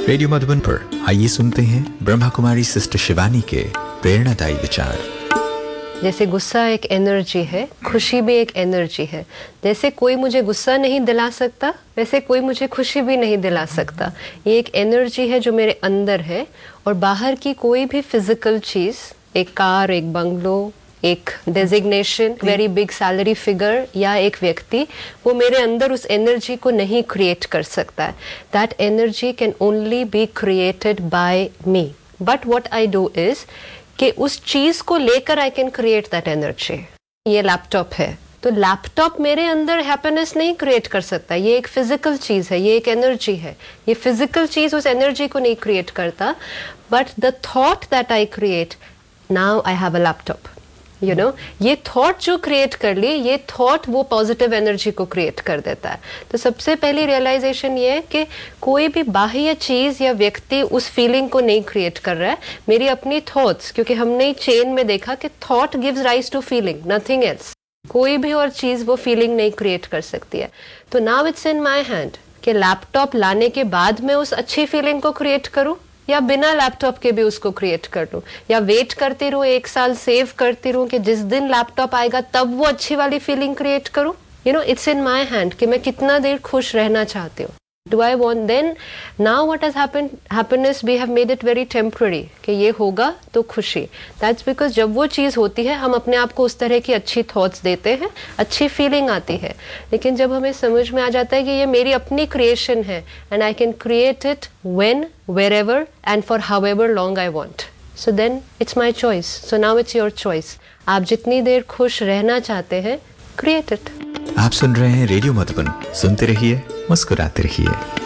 Radio Madhuban पर आइए सुनते हैं ब्रह्मा कुमारी सिस्टर शिवानी के प्रेरणादायी विचार। जैसे गुस्सा एक एनर्जी है, खुशी भी एक एनर्जी है। जैसे कोई मुझे गुस्सा नहीं दिला सकता, वैसे कोई मुझे खुशी भी नहीं दिला सकता। ये एक एनर्जी है जो मेरे अंदर है, और बाहर की कोई भी फिजिकल चीज़, एक कार, एक बंगलो, एक designation, very big salary figure या एक व्यक्ति, वो मेरे अंदर उस एनर्जी को नहीं क्रिएट कर सकता है। That energy can only be created by me. But what I do is कि उस चीज को लेकर I can create that energy. ये लैपटॉप है, तो लैपटॉप मेरे अंदर हैप्पीनेस नहीं क्रिएट कर सकता। ये एक फिजिकल चीज है, ये एक एनर्जी है। ये फिजिकल चीज उस एनर्जी को नहीं क्रिएट करता, but the thought that I create, now I have a laptop, you know, ये थॉट जो क्रिएट कर ली, ये थॉट वो पॉजिटिव एनर्जी को क्रिएट कर देता है। तो सबसे पहली रियलाइजेशन ये है कि कोई भी बाह्य चीज या व्यक्ति उस फीलिंग को नहीं क्रिएट कर रहा है, मेरी अपनी थॉट्स। क्योंकि हमने चेन में देखा कि thought gives rise to feeling, nothing else. कोई भी और चीज वो फीलिंग नहीं क्रिएट कर सकती है। तो now it's in my hand कि लैपटॉप लाने के बाद मैं उस अच्छी फीलिंग को क्रिएट करूं, या बिना लैपटॉप के भी उसको क्रिएट कर लूं, या वेट करती रहूं, 1 साल सेव करती रहूं कि जिस दिन लैपटॉप आएगा तब वो अच्छी वाली फीलिंग क्रिएट करूं। You know, it's in my hand कि मैं कितना देर खुश रहना चाहती हूँ। Do I want then now what has happened, happiness we have made it very temporary कि ये होगा तो खुशी। दैट्स बिकॉज जब वो चीज़ होती है हम अपने आप को उस तरह की अच्छी थॉट्स देते हैं, अच्छी फीलिंग आती है। लेकिन जब हमें समझ में आ जाता है कि ये मेरी अपनी क्रिएशन है, and I can create it when, wherever and for however long I want, so then it's my choice. So now it's your choice. आप जितनी देर खुश रहना चाहते हैं, क्रिएट इट। आप सुन रहे हैं रेडियो मधुबन, सुनते रहिए, मुस्कुराते रहिए।